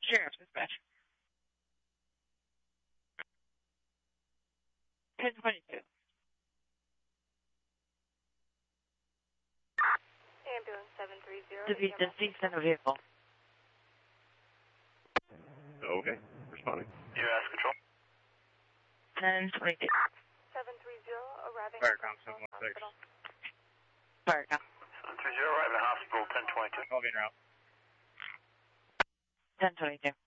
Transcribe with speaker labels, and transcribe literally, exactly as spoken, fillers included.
Speaker 1: Sheriff's dispatch. ten twenty-two.
Speaker 2: Ambulance seven three zero.
Speaker 1: Deceased in a vehicle.
Speaker 3: Okay, responding.
Speaker 4: U S control.
Speaker 1: ten twenty-two.
Speaker 2: seven three zero, arriving
Speaker 4: Fire
Speaker 2: at
Speaker 4: com seven one six.
Speaker 2: hospital.
Speaker 1: Fire now.
Speaker 4: seven three zero, arriving at hospital, ten twenty-two.
Speaker 3: Elevator out.
Speaker 1: ten twenty-two.